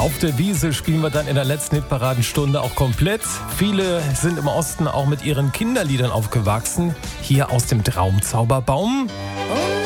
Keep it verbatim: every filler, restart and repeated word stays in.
Auf der Wiese spielen wir dann in der letzten Hitparadenstunde auch komplett. Viele sind im Osten auch mit ihren Kinderliedern aufgewachsen. Hier aus dem Traumzauberbaum. Oh